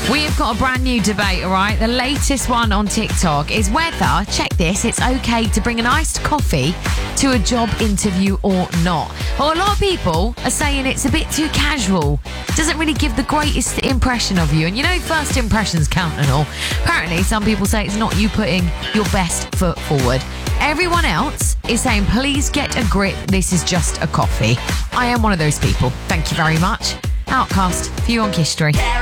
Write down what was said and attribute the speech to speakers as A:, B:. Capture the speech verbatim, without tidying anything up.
A: We have got a brand new debate, all right? The latest one on TikTok is whether, check this, it's okay to bring an iced coffee to a job interview or not. Well, a lot of people are saying it's a bit too casual. Doesn't really give the greatest impression of you. And you know, first impressions count and all. Apparently, some people say it's not you putting your best foot forward. Everyone else is saying, please get a grip. This is just a coffee. I am one of those people. Thank you very much. Outcast for you on Kiss Street.